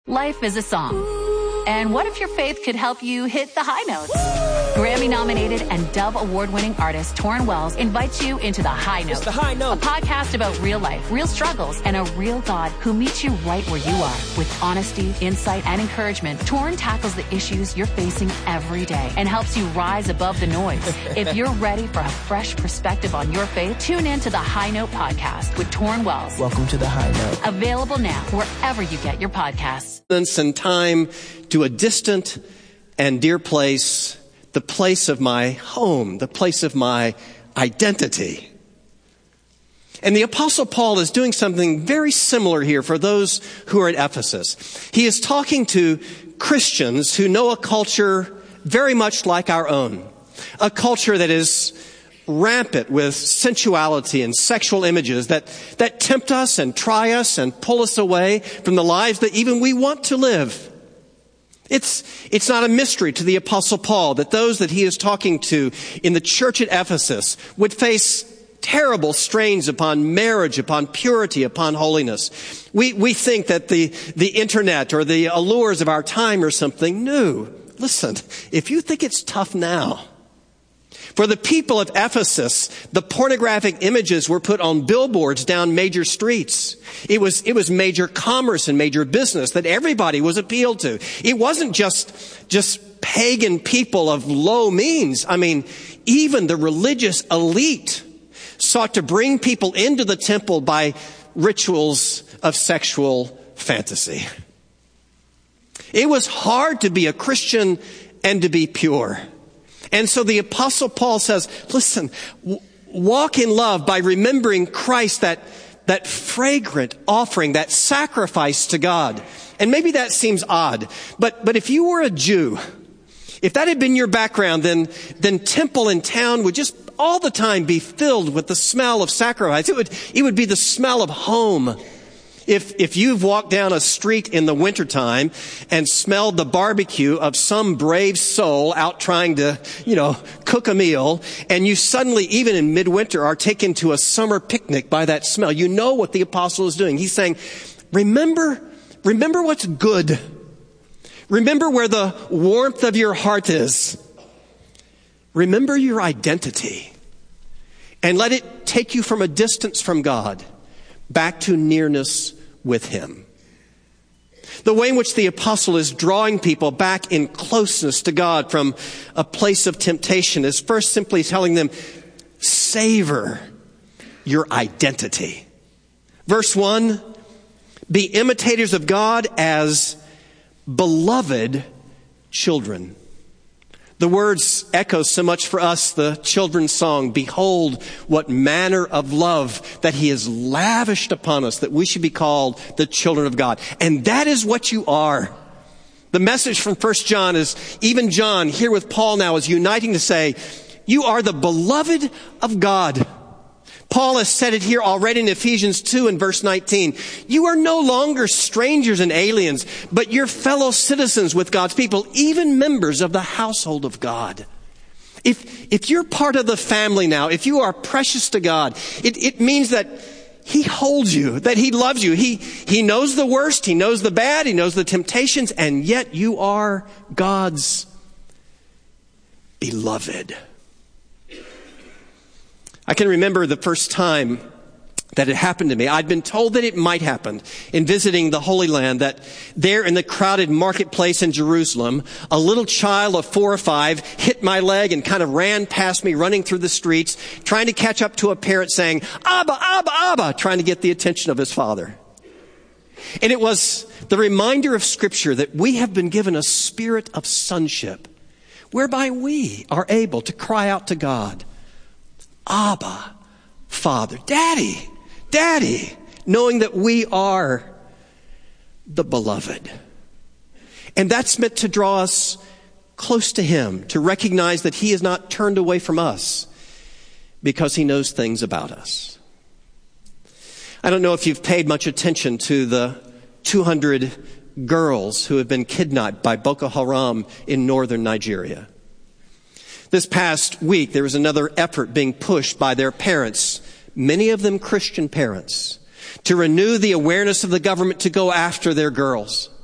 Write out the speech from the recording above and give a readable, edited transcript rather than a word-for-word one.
Life is a song. And what if your faith could help you hit the high notes? Grammy-nominated and Dove Award-winning artist Torrin Wells invites you into The High Note. It's The High Note. A podcast about real life, real struggles, and a real God who meets you right where you are. With honesty, insight, and encouragement, Torrin tackles the issues you're facing every day and helps you rise above the noise. If you're ready for a fresh perspective on your faith, tune in to The High Note podcast with Torrin Wells. Welcome to The High Note. Available now wherever you get your podcasts. And time to a distant and dear place, the place of my home, the place of my identity. And the Apostle Paul is doing something very similar here for those who are at Ephesus. He is talking to Christians who know a culture very much like our own, a culture that is rampant with sensuality and sexual images that tempt us and try us and pull us away from the lives that even we want to live. It's not a mystery to the Apostle Paul that those that he is talking to in the church at Ephesus would face terrible strains upon marriage, upon purity, upon holiness. We think that the internet or the allures of our time are something new. Listen, if you think it's tough now, for the people of Ephesus, the pornographic images were put on billboards down major streets. It was major commerce and major business that everybody was appealed to. It wasn't just pagan people of low means. I mean, even the religious elite sought to bring people into the temple by rituals of sexual fantasy. It was hard to be a Christian and to be pure. And so the Apostle Paul says, listen, walk in love by remembering Christ, that fragrant offering, that sacrifice to God. And maybe that seems odd, but if you were a Jew, if that had been your background, then temple and town would just all the time be filled with the smell of sacrifice. It would be the smell of home. If you've walked down a street in the wintertime and smelled the barbecue of some brave soul out trying to, cook a meal, and you suddenly, even in midwinter, are taken to a summer picnic by that smell, you know what the apostle is doing. He's saying, remember what's good. Remember where the warmth of your heart is. Remember your identity. And let it take you from a distance from God back to nearness with Him. The way in which the apostle is drawing people back in closeness to God from a place of temptation is first simply telling them, savor your identity. Verse 1, be imitators of God as beloved children. The words echo so much for us the children's song, behold what manner of love that He has lavished upon us, that we should be called the children of God. And that is what you are. The message from 1 John is, even John here with Paul now is uniting to say, you are the beloved of God. Paul has said it here already in Ephesians 2 and verse 19. You are no longer strangers and aliens, but you're fellow citizens with God's people, even members of the household of God. If you're part of the family now, if you are precious to God, it means that He holds you, that He loves you. He knows the worst, He knows the bad, He knows the temptations, and yet you are God's beloved. I can remember the first time that it happened to me. I'd been told that it might happen in visiting the Holy Land, that there in the crowded marketplace in Jerusalem, a little child of 4 or 5 hit my leg and kind of ran past me, running through the streets, trying to catch up to a parent saying, Abba, Abba, Abba, trying to get the attention of his father. And it was the reminder of Scripture that we have been given a spirit of sonship, whereby we are able to cry out to God, Abba, Father, Daddy, Daddy, knowing that we are the beloved. And that's meant to draw us close to Him, to recognize that He is not turned away from us because He knows things about us. I don't know if you've paid much attention to the 200 girls who have been kidnapped by Boko Haram in northern Nigeria. This past week, there was another effort being pushed by their parents, many of them Christian parents, to renew the awareness of the government to go after their girls.